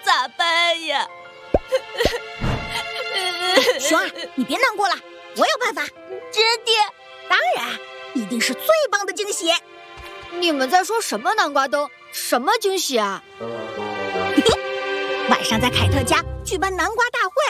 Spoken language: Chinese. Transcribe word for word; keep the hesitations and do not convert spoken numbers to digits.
咋办呀？ 熊儿，你别难过了，我有办法。 真的？ 当然，一定是最棒的惊喜。 你们在说什么南瓜灯？什么惊喜啊？ 晚上在凯特家举办南瓜大会，